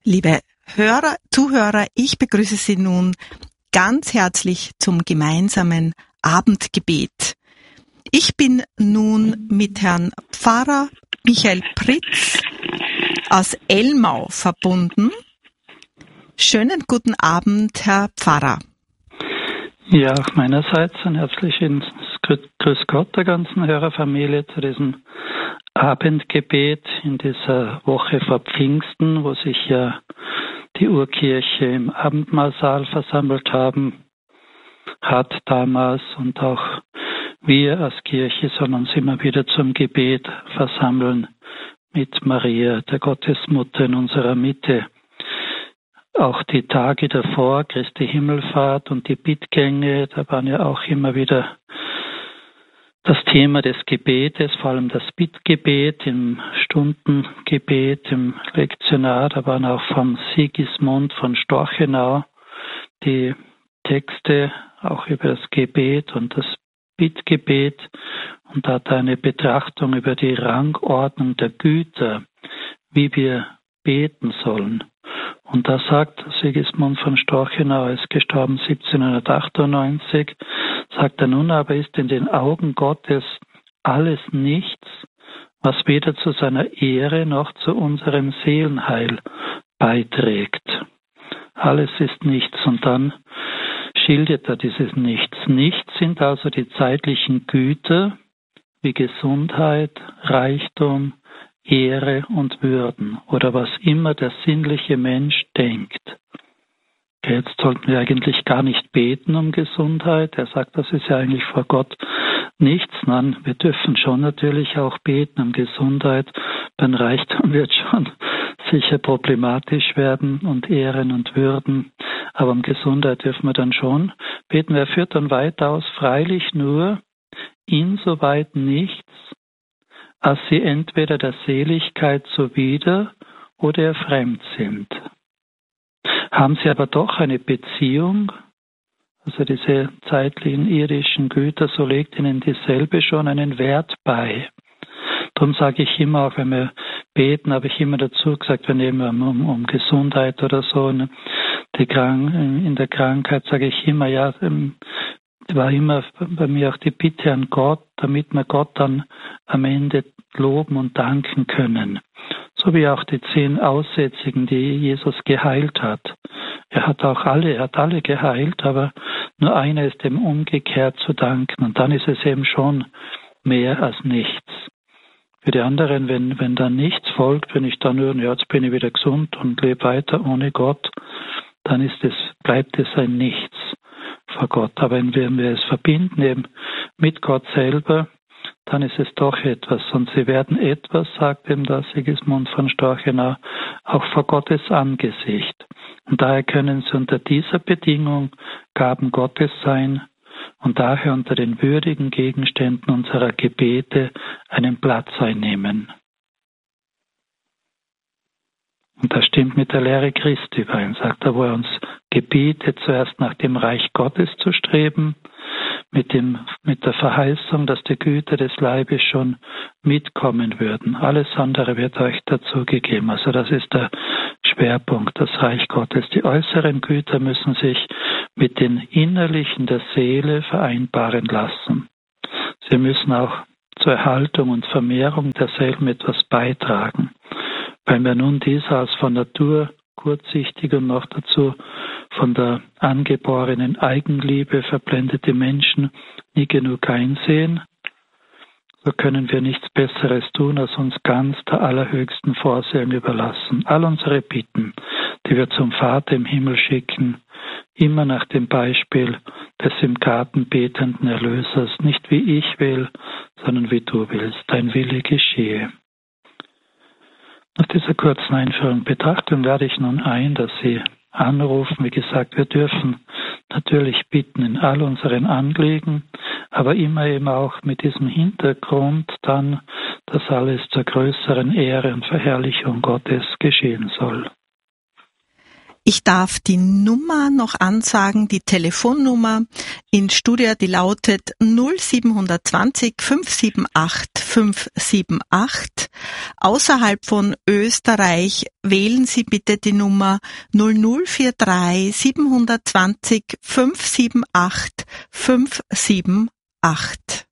Liebe Zuhörer, ich begrüße Sie nun ganz herzlich zum gemeinsamen Abendgebet. Ich bin nun mit Herrn Pfarrer Michael Pritz aus Elmau verbunden. Schönen guten Abend, Herr Pfarrer. Ja, auch meinerseits ein herzliches Grüß Gott der ganzen Hörerfamilie zu diesem Abendgebet in dieser Woche vor Pfingsten, wo sich ja die Urkirche im Abendmahlsaal versammelt hat damals, und auch wir als Kirche sollen uns immer wieder zum Gebet versammeln mit Maria, der Gottesmutter, in unserer Mitte. Auch die Tage davor, Christi Himmelfahrt und die Bittgänge, da waren ja auch immer wieder das Thema des Gebetes, vor allem das Bittgebet im Stundengebet, im Lektionar. Da waren auch vom Sigismund von Storchenau die Texte auch über das Gebet und das Bittgebet, und da hat er eine Betrachtung über die Rangordnung der Güter, wie wir beten sollen. Und da sagt Sigismund von Storchenau, er ist gestorben 1798, sagt er: Nun aber ist in den Augen Gottes alles nichts, was weder zu seiner Ehre noch zu unserem Seelenheil beiträgt. Alles ist nichts, und dann schildert er dieses Nichts. Nichts sind also die zeitlichen Güter wie Gesundheit, Reichtum, Ehre und Würden oder was immer der sinnliche Mensch denkt. Jetzt sollten wir eigentlich gar nicht beten um Gesundheit. Er sagt, das ist ja eigentlich vor Gott nichts. Nein, wir dürfen schon natürlich auch beten um Gesundheit. Beim Reichtum wird schon sicher problematisch werden und Ehren und Würden. Aber um Gesundheit dürfen wir dann schon beten. Er führt dann weiter aus, freilich nur insoweit nichts, als sie entweder der Seligkeit zuwider oder fremd sind. Haben sie aber doch eine Beziehung, also diese zeitlichen irdischen Güter, so legt ihnen dieselbe schon einen Wert bei. Darum sage ich immer, auch wenn wir beten, habe ich immer dazu gesagt, wir nehmen um Gesundheit oder so, in der Krankheit sage ich immer, ja, war immer bei mir auch die Bitte an Gott, damit wir Gott dann am Ende loben und danken können. So wie auch die 10 Aussätzigen, die Jesus geheilt hat. Er hat alle geheilt, aber nur einer ist dem umgekehrt zu danken. Und dann ist es eben schon mehr als nichts. Für die anderen, wenn dann nichts folgt, wenn ich dann nur, ja, jetzt bin ich wieder gesund und lebe weiter ohne Gott, dann bleibt es ein Nichts vor Gott. Aber wenn wir es verbinden eben mit Gott selber, dann ist es doch etwas. Und sie werden etwas, sagt eben der Sigismund von Storchenau, auch vor Gottes Angesicht. Und daher können sie unter dieser Bedingung Gaben Gottes sein und daher unter den würdigen Gegenständen unserer Gebete einen Platz einnehmen. Und das stimmt mit der Lehre Christi überein, sagt er, wo er uns gebietet, zuerst nach dem Reich Gottes zu streben, mit der Verheißung, dass die Güter des Leibes schon mitkommen würden. Alles andere wird euch dazu gegeben. Also das ist der Schwerpunkt, das Reich Gottes. Die äußeren Güter müssen sich mit den innerlichen der Seele vereinbaren lassen. Sie müssen auch zur Erhaltung und Vermehrung derselben etwas beitragen. Weil wir nun dies als von Natur kurzsichtig und noch dazu von der angeborenen Eigenliebe verblendete Menschen nie genug einsehen, so können wir nichts Besseres tun, als uns ganz der allerhöchsten Vorsehung überlassen. All unsere Bitten, die wir zum Vater im Himmel schicken, immer nach dem Beispiel des im Garten betenden Erlösers, nicht wie ich will, sondern wie du willst, dein Wille geschehe. Nach dieser kurzen Einführung Betrachtung lade ich nun ein, dass Sie anrufen. Wie gesagt, wir dürfen natürlich bitten in all unseren Anliegen, aber immer eben auch mit diesem Hintergrund dann, dass alles zur größeren Ehre und Verherrlichung Gottes geschehen soll. Ich darf die Nummer noch ansagen, die Telefonnummer in Studio, die lautet 0720 578 578. Außerhalb von Österreich wählen Sie bitte die Nummer 0043 720 578 578.